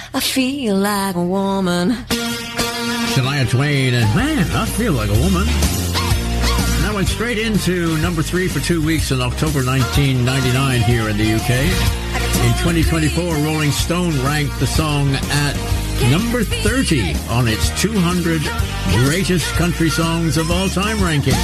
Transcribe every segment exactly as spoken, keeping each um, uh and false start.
I feel like a woman. Shania Twain and Man, I Feel Like a Woman. That went straight into number three for two weeks in October nineteen ninety-nine here in the U K. In twenty twenty-four, Rolling Stone ranked the song at number thirty on its two hundred greatest country songs of all time ranking.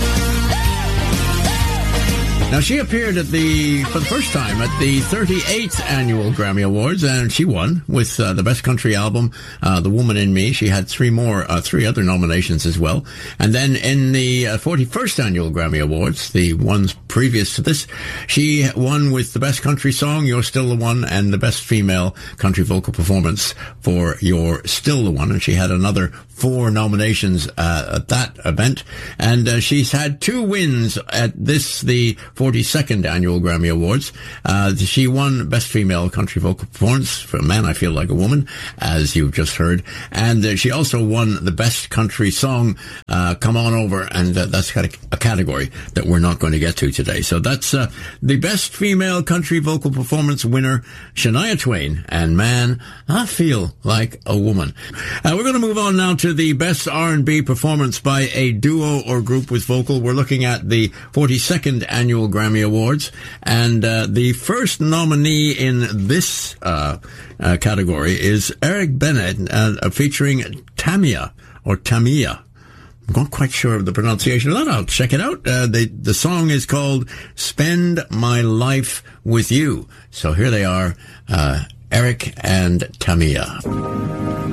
Now, she appeared at the, for the first time, at the thirty-eighth Annual Grammy Awards, and she won with uh, the Best Country Album, uh, The Woman in Me. She had three more, uh, three other nominations as well. And then in the uh, forty-first Annual Grammy Awards, the ones previous to this, she won with the Best Country Song, You're Still the One, and the Best Female Country Vocal Performance for You're Still the One. And she had another four nominations uh, at that event. And uh, she's had two wins at this, the forty-second Annual Grammy Awards. Uh, she won Best Female Country Vocal Performance for Man, I Feel Like a Woman, as you've just heard. And uh, she also won the Best Country Song, uh, Come On Over, and uh, that's kind of a category that we're not going to get to today. So that's uh, the Best Female Country Vocal Performance winner, Shania Twain, and Man, I Feel Like a Woman. Uh, we're going to move on now to the Best R and B Performance by a Duo or Group with Vocal. We're looking at the forty-second Annual Grammy Awards, and uh, the first nominee in this uh, uh, category is Eric Bennett, uh, featuring Tamia, or Tamia. I'm not quite sure of the pronunciation of that. I'll check it out. Uh, the, the song is called Spend My Life With You. So here they are, uh, Eric and Tamia.